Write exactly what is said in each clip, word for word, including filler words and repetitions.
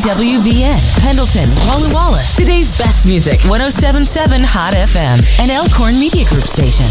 W V N, Pendleton, Walla Walla. Today's best music, one oh seven point seven Hot F M, an Elkhorn Media Group station.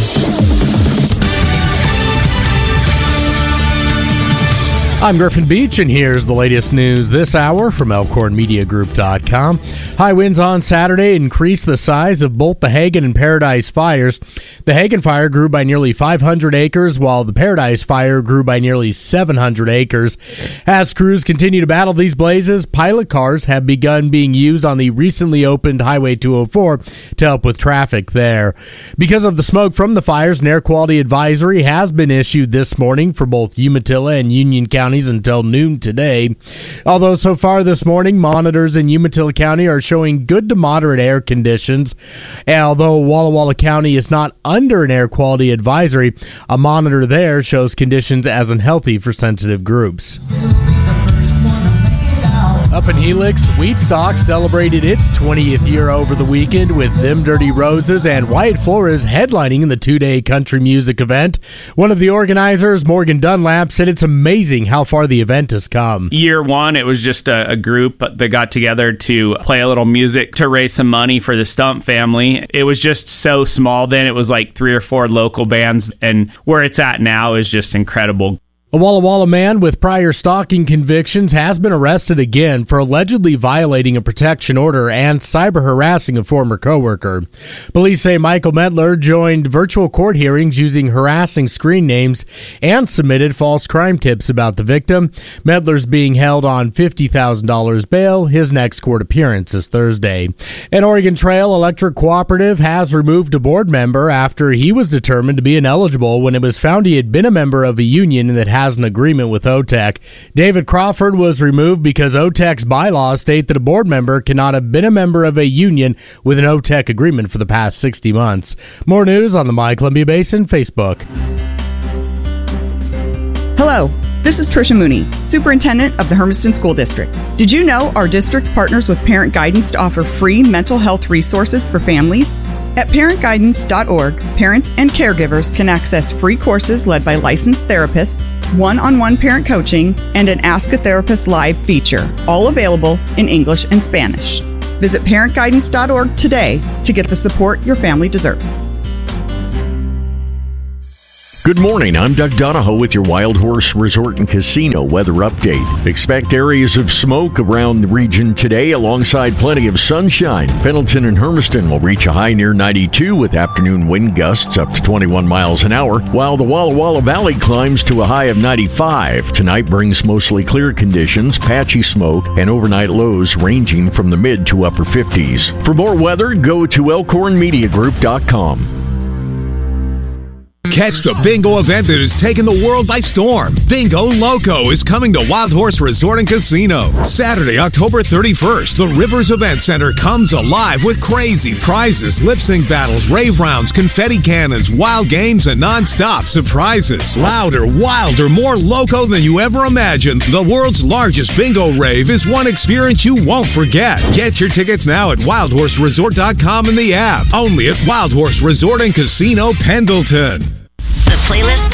I'm Griffin Beach, and here's the latest news this hour from Elkhorn Media Group dot com. High winds on Saturday increased the size of both the Hagen and Paradise fires. The Hagen fire grew by nearly five hundred acres, while the Paradise fire grew by nearly seven hundred acres. As crews continue to battle these blazes, pilot cars have begun being used on the recently opened Highway two oh four to help with traffic there. Because of the smoke from the fires, an air quality advisory has been issued this morning for both Umatilla and Union County until noon today. Although so far this morning, monitors in Umatilla County are showing good to moderate air conditions. And although Walla Walla County is not under an air quality advisory, a monitor there shows conditions as unhealthy for sensitive groups. Up in Helix, Wheatstock celebrated its twentieth year over the weekend with Them Dirty Roses and Wyatt Flores headlining in the two-day country music event. One of the organizers, Morgan Dunlap, said it's amazing how far the event has come. Year one, it was just a, a group that got together to play a little music to raise some money for the Stump family. It was just so small then. It was like three or four local bands, and where it's at now is just incredible. A Walla Walla man with prior stalking convictions has been arrested again for allegedly violating a protection order and cyber harassing a former coworker. Police say Michael Medler joined virtual court hearings using harassing screen names and submitted false crime tips about the victim. Medler's being held on fifty thousand dollars bail. His next court appearance is Thursday. An Oregon Trail Electric Cooperative has removed a board member after he was determined to be ineligible when it was found he had been a member of a union that had has an agreement with O T E C. David Crawford was removed because O T E C's bylaws state that a board member cannot have been a member of a union with an O T E C agreement for the past sixty months. More news on the My Columbia Basin Facebook. Hello, this is Tricia Mooney, Superintendent of the Hermiston School District. Did you know our district partners with Parent Guidance to offer free mental health resources for families? At parent guidance dot org, parents and caregivers can access free courses led by licensed therapists, one-on-one parent coaching, and an Ask a Therapist Live feature, all available in English and Spanish. Visit parent guidance dot org today to get the support your family deserves. Good morning, I'm Doug Donahoe with your Wild Horse Resort and Casino weather update. Expect areas of smoke around the region today alongside plenty of sunshine. Pendleton and Hermiston will reach a high near ninety-two with afternoon wind gusts up to twenty-one miles an hour, while the Walla Walla Valley climbs to a high of ninety-five. Tonight brings mostly clear conditions, patchy smoke, and overnight lows ranging from the mid to upper fifties. For more weather, go to elkhorn media group dot com. Catch the bingo event that has taken the world by storm. Bingo Loco is coming to Wild Horse Resort and Casino. Saturday, October thirty-first, the Rivers Event Center comes alive with crazy prizes, lip sync battles, rave rounds, confetti cannons, wild games, and non-stop surprises. Louder, wilder, more loco than you ever imagined. The world's largest bingo rave is one experience you won't forget. Get your tickets now at wild horse resort dot com and the app. Only at Wild Horse Resort and Casino, Pendleton. The playlist